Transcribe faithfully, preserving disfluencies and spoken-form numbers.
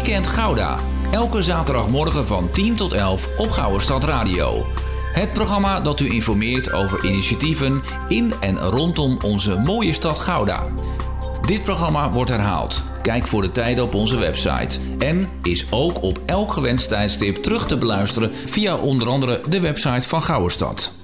Weekend Gouda. Elke zaterdagmorgen van tien tot elf op Gouwerstad Radio. Het programma dat u informeert over initiatieven in en rondom onze mooie stad Gouda. Dit programma wordt herhaald. Kijk voor de tijden op onze website. En is ook op elk gewenst tijdstip terug te beluisteren via onder andere de website van Gouwerstad.